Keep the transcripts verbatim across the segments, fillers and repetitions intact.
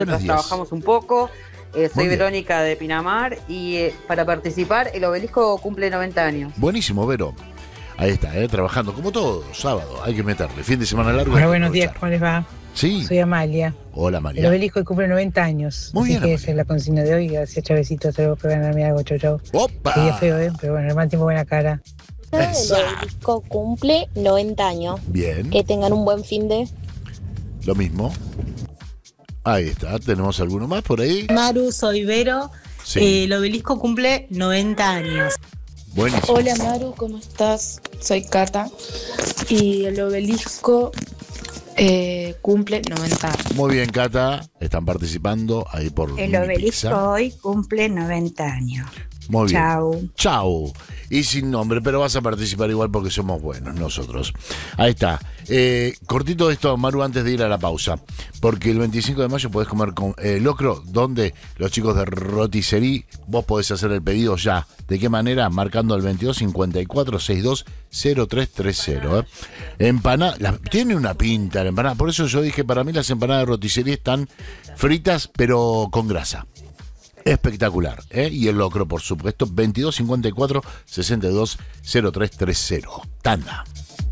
Nosotros trabajamos un poco. Eh, soy Verónica de Pinamar y eh, para participar el obelisco cumple noventa años. Buenísimo, Vero. Ahí está, eh, trabajando como todo, sábado, hay que meterle, fin de semana largo. Hola, buenos días, ¿cómo les va? Sí. Soy Amalia. Hola, Amalia. El obelisco cumple noventa años. Muy así bien, que Amalia. esa es la consigna de hoy. Gracias, Chavecito, te voy a ganarme algo, chau, chau. ¡Opa! Sería feo, ¿eh? Pero bueno, el mal tiempo, buena cara. El obelisco cumple noventa años. Bien. Que tengan un buen fin de... Lo mismo. Ahí está, ¿tenemos alguno más por ahí? Maru, soy Vero. Sí. Eh, el obelisco cumple noventa años. Buenísimo. Hola Maru, ¿cómo estás? Soy Cata. Y el obelisco eh, cumple noventa años. Muy bien, Cata, están participando ahí por El Mini obelisco Pizza. hoy cumple noventa años. Muy bien. Chau. Chau. Y sin nombre, pero vas a participar igual porque somos buenos nosotros. Ahí está. Eh, cortito esto, Maru, antes de ir a la pausa. Porque el veinticinco de mayo podés comer con eh, locro, donde los chicos de Rotisserie, vos podés hacer el pedido ya. ¿De qué manera? Marcando el veintidós cincuenta y cuatro sesenta y dos cero tres treinta. ¿eh? Empanada, la, tiene una pinta la empanada. Por eso yo dije, para mí las empanadas de Rotisserie están fritas, pero con grasa. Espectacular, ¿eh? Y el locro, por supuesto, veintidós cincuenta y cuatro sesenta y dos cero tres treinta. Tanda.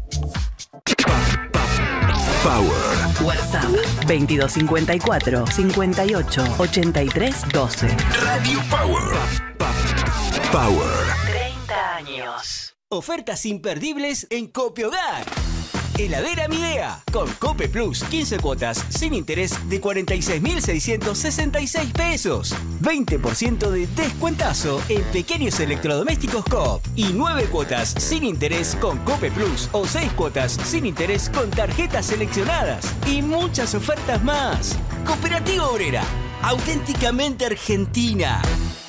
Power. WhatsApp veintidós cincuenta y cuatro cincuenta y ocho ochenta y tres doce. Radio Power. Power. treinta años. Ofertas imperdibles en Copiogar. Heladera Midea, con Cope Plus, quince cuotas sin interés de cuarenta y seis mil seiscientos sesenta y seis pesos. veinte por ciento de descuentazo en pequeños electrodomésticos Coop. Y nueve cuotas sin interés con Cope Plus o seis cuotas sin interés con tarjetas seleccionadas. Y muchas ofertas más. Cooperativa Obrera, auténticamente argentina.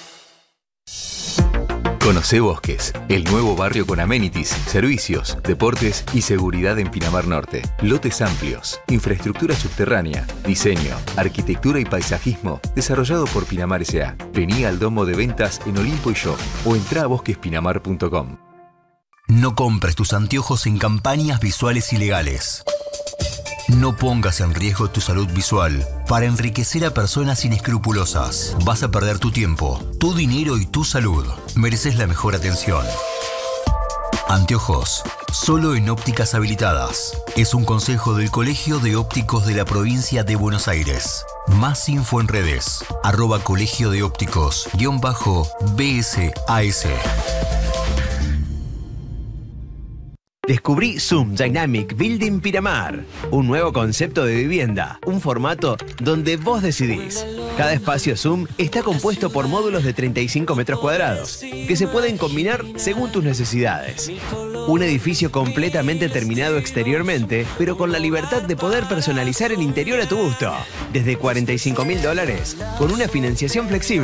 Conocé Bosques, el nuevo barrio con amenities, servicios, deportes y seguridad en Pinamar Norte. Lotes amplios, infraestructura subterránea, diseño, arquitectura y paisajismo, desarrollado por Pinamar S A. Vení al domo de ventas en Olimpo y Shop o entrá a bosques pinamar punto com. No compres tus anteojos en campañas visuales ilegales. No pongas en riesgo tu salud visual para enriquecer a personas inescrupulosas. Vas a perder tu tiempo, tu dinero y tu salud. Mereces la mejor atención. Anteojos, solo en ópticas habilitadas. Es un consejo del Colegio de Ópticos de la Provincia de Buenos Aires. Más info en redes, arroba colegio de ópticos, guión bajo, B S A S. Descubrí Zoom Dynamic Building Pinamar, un nuevo concepto de vivienda, un formato donde vos decidís. Cada espacio Zoom está compuesto por módulos de treinta y cinco metros cuadrados, que se pueden combinar según tus necesidades. Un edificio completamente terminado exteriormente, pero con la libertad de poder personalizar el interior a tu gusto. Desde cuarenta y cinco mil dólares, con una financiación flexible.